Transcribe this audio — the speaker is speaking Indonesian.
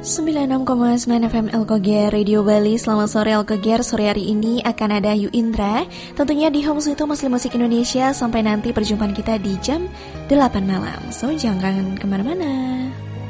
96,9 FM Elkoger Radio Bali. Selamat sore Elkoger. Sore hari ini akan ada Yu Indra, tentunya di Home Sweet Home Asli Musik Indonesia. Sampai nanti perjumpaan kita di jam 8 malam. So jangan kemana-mana.